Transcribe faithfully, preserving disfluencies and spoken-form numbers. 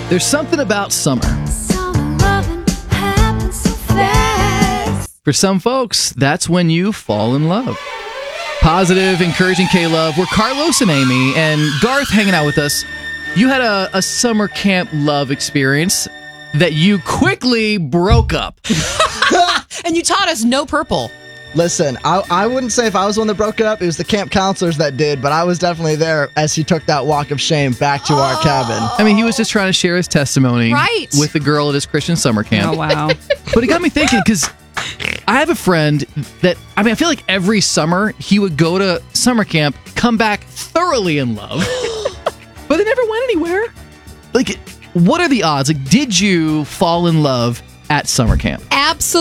There's something about summer. Summer loving happens so fast. For some folks, that's when you fall in love. Positive, encouraging K-Love. We're Carlos and Amy, and Garth hanging out with us. You had a, a summer camp love experience that you quickly broke up. And you taught us no purple. Listen, I, I wouldn't say if I was the one that broke it up, it was the camp counselors that did, but I was definitely there as he took that walk of shame back to our cabin. I mean, he was just trying to share his testimony Right. with the girl at his Christian summer camp. Oh, wow. But it got me thinking, because I have a friend that, I mean, I feel like every summer he would go to summer camp, come back thoroughly in love, but they never went anywhere. Like, what are the odds? Like, did you fall in love at summer camp? Absolutely.